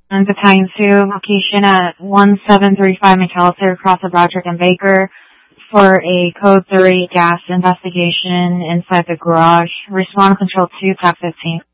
and Battalion 2, location at 1735 McAllister, across of Roderick and Baker, for a Code 3 gas investigation inside the garage. Respond Control 2, TAC 15.